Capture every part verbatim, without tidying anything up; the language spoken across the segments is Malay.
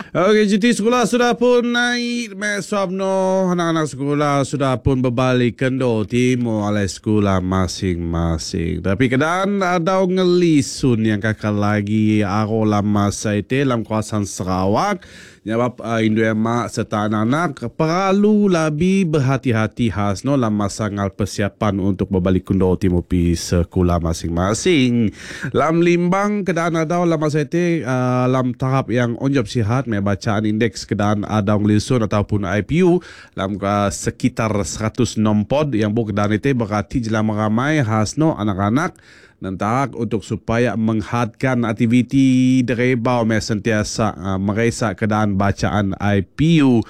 Okey, cuti sekolah sudah pun naik. Meswabno, anak-anak sekolah sudah pun berbalik kendo timo oleh sekolah masing-masing. Tapi keadaan ada ngelisun yang kakak lagi aro lama saite dalam kawasan Sarawak. Jawab uh, Indo Emak serta anak-anak perlu lebih berhati-hati khas no dalam masa ngal persiapan untuk berbalik kendo timo pi sekolah masing-masing. Lam limbang keadaan ada lama saite uh, dalam tahap yang onjab sihat bacaan indeks keadaan adang lisun ataupun I P U dalam uh, sekitar seratus enam pod yang bu keadaan itu berarti jelas ramai hasno anak-anak dan tahap untuk supaya menghadkan aktiviti derebau me sentiasa uh, meresak keadaan bacaan I P U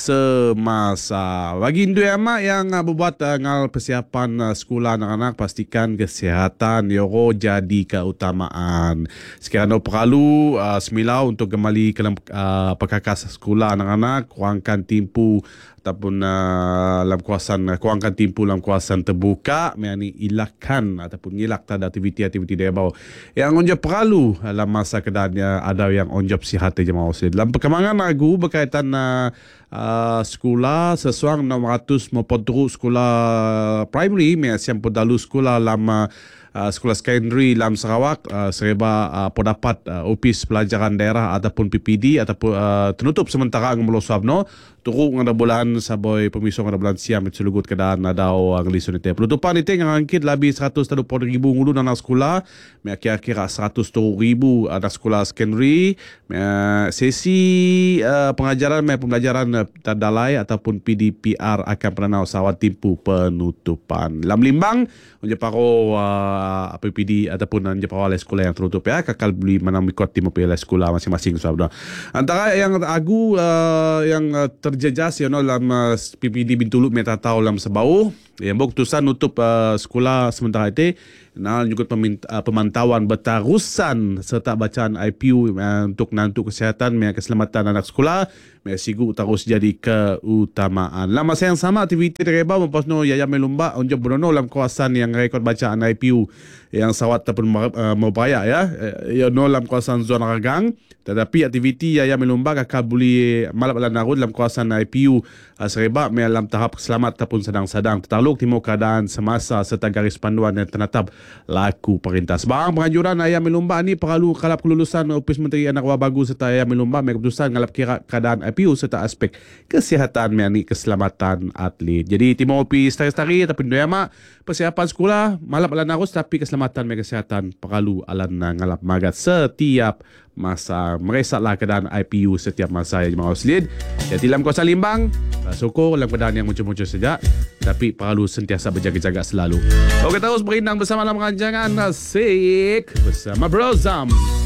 semasa. Bagi Indo Emak yang uh, berbuat uh, ngal persiapan uh, sekolah anak-anak, pastikan kesihatan yoro jadi keutamaan. Sekarang perlu uh, semilau untuk kembali ke uh, perkakas sekolah anak-anak, kurangkan timpu ataupun uh, dalam kawasan uh, kurangkan timpu dalam kawasan terbuka, yakni ilahkan ataupun ngilak tanda aktiviti-aktiviti dia bawa yang onjab perlu dalam masa keadaannya ada yang onjab sihat jemaah muslim. Dalam perkembangan lagu berkaitan uh, uh, sekolah sesuang enam ratus maupun terus sekolah primary yang pedalu sekolah lama Uh, sekolah sekondari dalam Sarawak uh, serba uh, pendapat uh, Opis Pelajaran Daerah ataupun P P D ataupun uh, tertutup sementara ngelo swabno turun ngada bulan saboy pemisong ngada bulan siam selugut keadaan ada orang lisun itu penutupan itu ngangkit lebih seratus tiga puluh ribu ngulu anak sekolah me kira-kira seratus ribu anak sekolah sekondari sesi uh, pengajaran me pembelajaran uh, tadalai ataupun P D P R akan pernah sawat timpu penutupan lam limbang unjuk paro uh, P P D ataupun unjuk paro oleh sekolah yang tertutup ya kakal beli mana mikot timpu oleh sekolah masing-masing sahabat. Antara yang agu uh, yang uh, terjejas you know, dalam uh, P P D Bintulu meta tahu dalam sebau yang keputusan nutup uh, sekolah sementara itu nah juga uh, pemantauan bertarusan serta bacaan I P U uh, untuk nantu kesihatan dan keselamatan anak sekolah mesigu terus jadi keutamaan. Dalam masa yang sama aktiviti tereba mempasno Yaya Melumba unjuk Bruno dalam kawasan yang rekod bacaan I P U yang sawat ataupun uh, Mobaya ya ya no dalam kawasan zona Ragang, tetapi aktiviti Yaya Melumba kakak boleh malap lanarud dalam kawasan I P U uh, sereba dalam tahap selamat ataupun sedang-sedang tertaluk timur keadaan semasa serta garis panduan yang tenatap laku perintah. Sebarang penganjuran Yaya Melumba ni perlu kalap kelulusan Opis Menteri Anak Wabagu serta Yaya Melumba keputusan ngalap kira keadaan I P U serta aspek kesihatan yakni keselamatan atlet. Jadi timur Opis Tari-Tari tapi Indo Emak persiapan sekolah malap alan arus tapi keselamatan dan kesihatan perlu alan ngalap magat setiap masa meresaklah keadaan I P U setiap masa ya jemaah muslim. Jadi dalam kawasan Limbang syukur dalam keadaan yang muncul-muncul sejak tapi perlu sentiasa berjaga-jaga selalu. Okey, terus berindang bersama dalam rancangan Asik bersama Bro Zam.